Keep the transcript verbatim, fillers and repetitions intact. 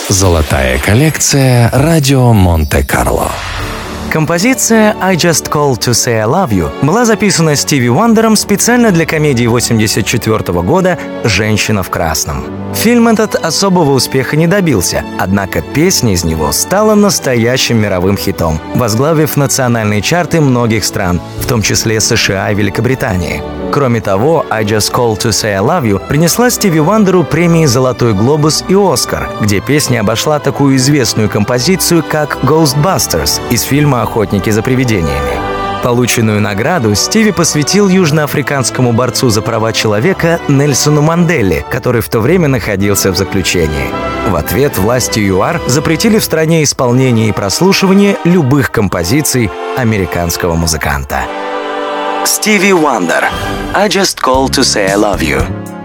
Золотая коллекция «Радио Монте-Карло». Композиция «I Just Called to Say I Love You» была записана Стиви Вандером специально для комедии восемьдесят четвёртого года «Женщина в красном». Фильм этот особого успеха не добился, однако песня из него стала настоящим мировым хитом, возглавив национальные чарты многих стран, в том числе США и Великобритании. Кроме того, «I Just Called to Say I Love You» принесла Стиви Вандеру премии «Золотой глобус» и «Оскар», где песня обошла такую известную композицию, как «Ghostbusters» из фильма «Охотники за привидениями». Полученную награду Стиви посвятил южноафриканскому борцу за права человека Нельсону Манделе, который в то время находился в заключении. В ответ власти ЮАР запретили в стране исполнение и прослушивание любых композиций американского музыканта. Стиви Вандер. «I Just Called to Say I Love You».